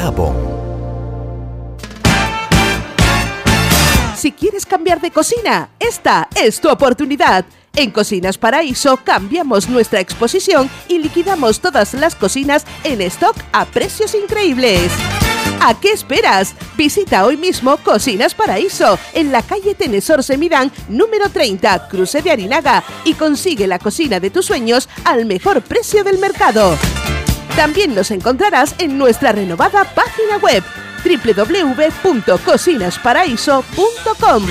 Werbung. Si quieres cambiar de cocina, esta es tu oportunidad. En Cocinas Paraíso cambiamos nuestra exposición y liquidamos todas las cocinas en stock a precios increíbles. ¿A qué esperas? Visita hoy mismo Cocinas Paraíso en la calle Tenesor Semidán, número 30, Cruce de Arinaga, y consigue la cocina de tus sueños al mejor precio del mercado. También nos encontrarás en nuestra renovada página web www.cocinasparaíso.com.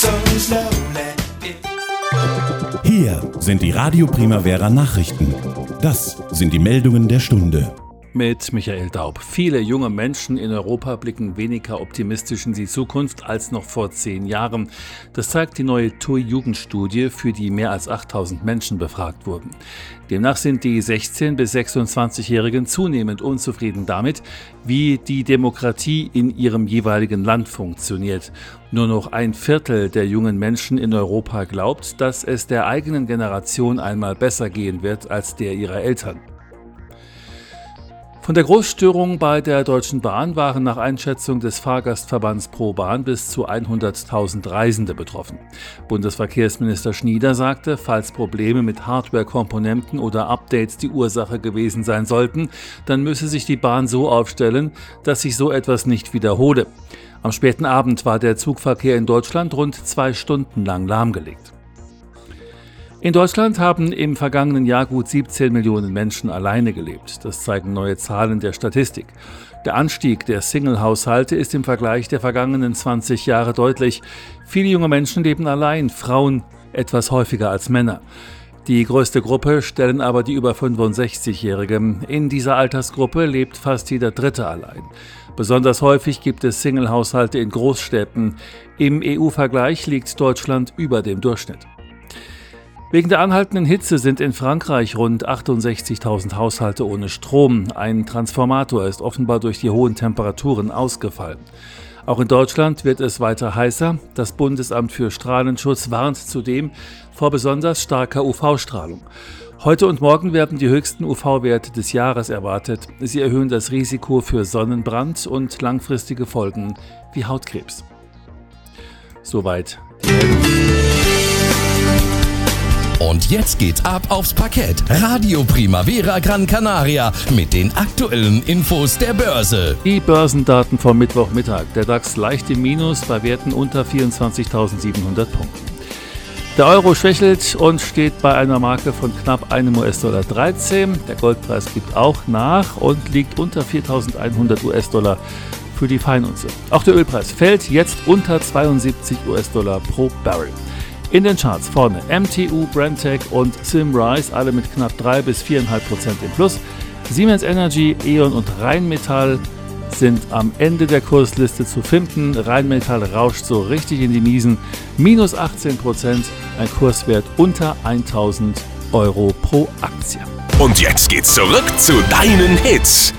Hier sind die Radio Primavera Nachrichten. Das sind die Meldungen der Stunde. Mit Michael Daub. Viele junge Menschen in Europa blicken weniger optimistisch in die Zukunft als noch vor 10 Jahren. Das zeigt die neue TUI-Jugendstudie, für die mehr als 8000 Menschen befragt wurden. Demnach sind die 16- bis 26-Jährigen zunehmend unzufrieden damit, wie die Demokratie in ihrem jeweiligen Land funktioniert. Nur noch 1/4 der jungen Menschen in Europa glaubt, dass es der eigenen Generation einmal besser gehen wird als der ihrer Eltern. Von der Großstörung bei der Deutschen Bahn waren nach Einschätzung des Fahrgastverbands ProBahn bis zu 100.000 Reisende betroffen. Bundesverkehrsminister Schnieder sagte, falls Probleme mit Hardware-Komponenten oder Updates die Ursache gewesen sein sollten, dann müsse sich die Bahn so aufstellen, dass sich so etwas nicht wiederhole. Am späten Abend war der Zugverkehr in Deutschland rund 2 Stunden lang lahmgelegt. In Deutschland haben im vergangenen Jahr gut 17 Millionen Menschen alleine gelebt. Das zeigen neue Zahlen der Statistik. Der Anstieg der Single-Haushalte ist im Vergleich der vergangenen 20 Jahre deutlich. Viele junge Menschen leben allein, Frauen etwas häufiger als Männer. Die größte Gruppe stellen aber die über 65-Jährigen. In dieser Altersgruppe lebt fast jeder Dritte allein. Besonders häufig gibt es Single-Haushalte in Großstädten. Im EU-Vergleich liegt Deutschland über dem Durchschnitt. Wegen der anhaltenden Hitze sind in Frankreich rund 68.000 Haushalte ohne Strom. Ein Transformator ist offenbar durch die hohen Temperaturen ausgefallen. Auch in Deutschland wird es weiter heißer. Das Bundesamt für Strahlenschutz warnt zudem vor besonders starker UV-Strahlung. Heute und morgen werden die höchsten UV-Werte des Jahres erwartet. Sie erhöhen das Risiko für Sonnenbrand und langfristige Folgen wie Hautkrebs. Soweit die Meldung. Und jetzt geht's ab aufs Parkett. Radio Primavera Gran Canaria mit den aktuellen Infos der Börse. Die Börsendaten vom Mittwochmittag. Der DAX leicht im Minus bei Werten unter 24.700 Punkten. Der Euro schwächelt und steht bei einer Marke von knapp einem US-Dollar 13. Der Goldpreis gibt auch nach und liegt unter 4.100 US-Dollar für die Feinunze. Auch der Ölpreis fällt jetzt unter 72 US-Dollar pro Barrel. In den Charts vorne MTU, Brentech und Simrise, alle mit knapp 3 bis 4,5% im Plus. Siemens Energy, E.ON und Rheinmetall sind am Ende der Kursliste zu finden. Rheinmetall rauscht so richtig in die Miesen. Minus 18%, ein Kurswert unter 1.000 Euro pro Aktie. Und jetzt geht's zurück zu deinen Hits.